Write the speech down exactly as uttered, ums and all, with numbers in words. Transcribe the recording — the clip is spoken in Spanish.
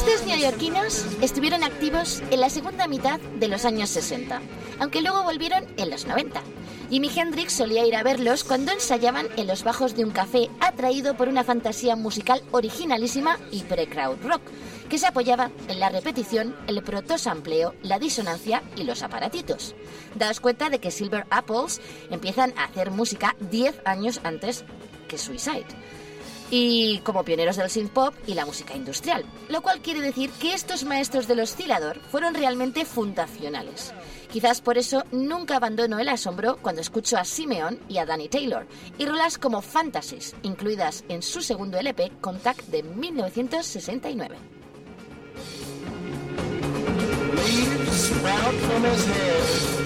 estos neoyorquinos estuvieron activos en la segunda mitad de los años sesenta, aunque luego volvieron en los noventa. Jimi Hendrix solía ir a verlos cuando ensayaban en los bajos de un café, atraído por una fantasía musical originalísima y pre-crowd rock, que se apoyaba en la repetición, el protosampleo, la disonancia y los aparatitos. Daos cuenta de que Silver Apples empiezan a hacer música diez años antes que Suicide, y como pioneros del synth-pop y la música industrial, lo cual quiere decir que estos maestros del oscilador fueron realmente fundacionales. Quizás por eso nunca abandono el asombro cuando escucho a Simeon y a Danny Taylor, y rolas como Fantasies, incluidas en su segundo L P, Contact, de mil novecientos sesenta y nueve. Leaves sprout from his head.